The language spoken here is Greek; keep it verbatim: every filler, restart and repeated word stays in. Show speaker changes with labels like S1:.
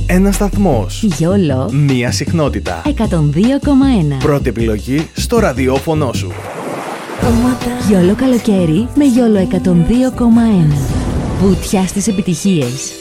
S1: Ένας σταθμός.
S2: Γιόλο.
S1: Μία συχνότητα.
S2: εκατόν δύο κόμμα ένα.
S1: Πρώτη επιλογή στο ραδιόφωνο σου.
S2: Γιόλο καλοκαίρι με Γιόλο εκατόν δύο κόμμα ένα. Βουτιά στις επιτυχίες.